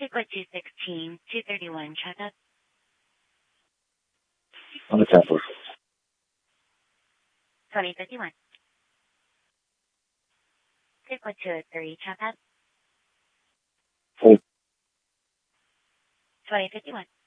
Picklet 216, 231, check up. On the 10 4. 2051. Picklet 203, check up. Hold. 2051.